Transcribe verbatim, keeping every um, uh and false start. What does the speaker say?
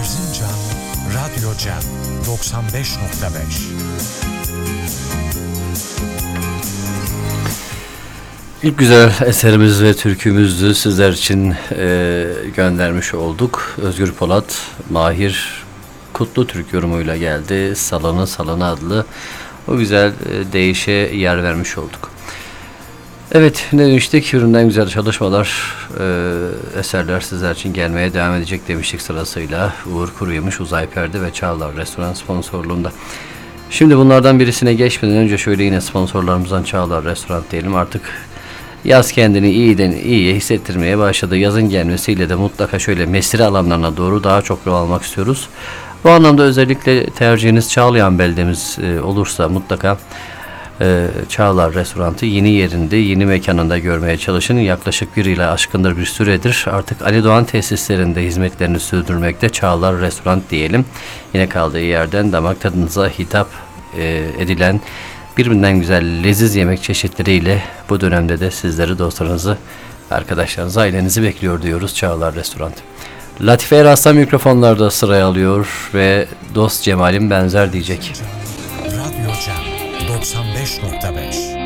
Erzincan Radyo Cem doksan beş nokta beş. İlk güzel eserimiz ve türkümüzü sizler için e, göndermiş olduk. Özgür Polat, Mahir Kutlu Türk yorumuyla geldi. Salını Salını adlı o güzel e, deyişe yer vermiş olduk. Evet, ne demiştik? Üründen güzel çalışmalar, e, eserler sizler için gelmeye devam edecek demiştik sırasıyla. Uğur Kuruyemiş, Uzay Perde ve Çağlar Restoran sponsorluğunda. Şimdi bunlardan birisine geçmeden önce şöyle yine sponsorlarımızdan Çağlar Restoran diyelim. Artık yaz kendini iyiden iyiye hissettirmeye başladı. Yazın gelmesiyle de mutlaka şöyle mesire alanlarına doğru daha çok yol almak istiyoruz. Bu anlamda özellikle tercihiniz Çağlayan beldemiz e, olursa mutlaka e, Çağlar Restoran'ı yeni yerinde, yeni mekanında görmeye çalışın. Yaklaşık bir ile aşkındır bir süredir artık Ali Doğan tesislerinde hizmetlerini sürdürmekte Çağlar Restoran diyelim. Yine kaldığı yerden damak tadınıza hitap e, edilen birbirinden güzel leziz yemek çeşitleriyle bu dönemde de sizleri, dostlarınızı, arkadaşlarınızı, ailenizi bekliyor diyoruz Çağlar Restoran. Latife Eraslan mikrofonlarda sıraya alıyor ve dost Cemal'im benzer diyecek. Radyo Cem doksan beş nokta beş.